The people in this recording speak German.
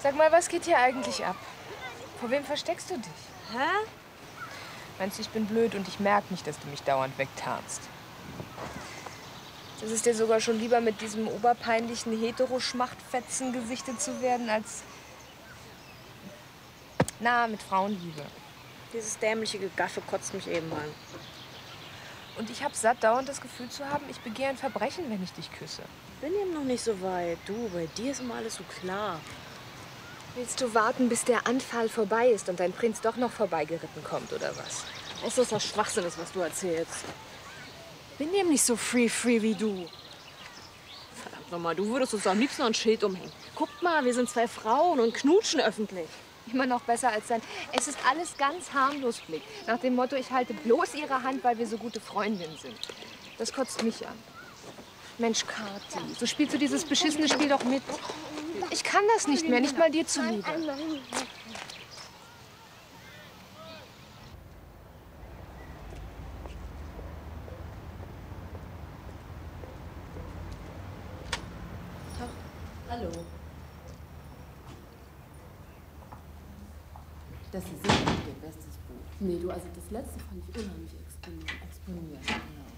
Sag mal, was geht hier eigentlich ab? Vor wem versteckst du dich? Hä? Meinst du, ich bin blöd und ich merke nicht, dass du mich dauernd wegtarnst? Das ist dir sogar schon lieber, mit diesem oberpeinlichen Hetero-Schmachtfetzen gesichtet zu werden, als mit Frauenliebe. Dieses dämliche Gegaffe kotzt mich eben an. Und ich hab satt, dauernd das Gefühl zu haben, ich begehe ein Verbrechen, wenn ich dich küsse. Bin eben noch nicht so weit. Du, bei dir ist immer alles so klar. Willst du warten, bis der Anfall vorbei ist und dein Prinz doch noch vorbeigeritten kommt, oder was? Ist das Schwachsinn, was du erzählst? Bin eben nicht so free wie du. Verdammt nochmal, du würdest uns am liebsten noch ein Schild umhängen. Guck mal, wir sind 2 Frauen und knutschen öffentlich. Immer noch besser als sein "Es ist alles ganz harmlos" Blick. Nach dem Motto, ich halte bloß ihre Hand, weil wir so gute Freundinnen sind. Das kotzt mich an. Mensch, Kathi, so spielst du dieses beschissene Spiel doch mit. Ich kann das nicht mehr, nicht mal dir zuliebe. Hallo. Das ist sicher nicht ihr bestes Buch. Nee, du, also das letzte fand ich unheimlich exponierend. Genau.